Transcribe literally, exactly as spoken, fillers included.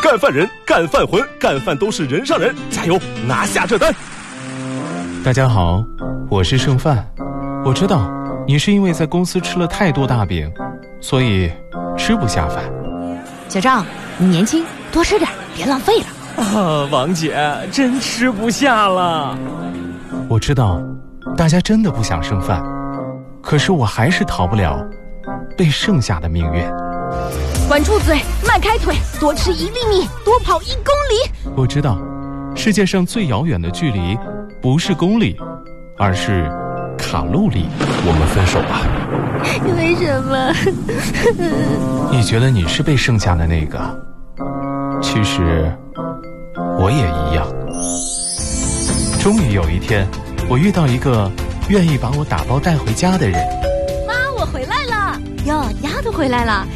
干饭人、干饭魂、干饭都是人上人，加油，拿下这单！ 大家好，我是剩饭。我知道你是因为在公司吃了太多大饼，所以吃不下饭。 小张，你年轻，多吃点，别浪费了。 啊，王姐，真吃不下了。 我知道大家真的不想剩饭，可是我还是逃不了被剩下的命运。 管住嘴，迈开腿，多吃一粒米，多跑一公里。 我知道世界上最遥远的距离不是公里，而是卡路里。 我们分手吧。 为什么？ 你觉得你是被剩下的那个，其实我也一样。终于有一天，我遇到一个愿意把我打包带回家的人。 妈，我回来了。哟，丫头回来了，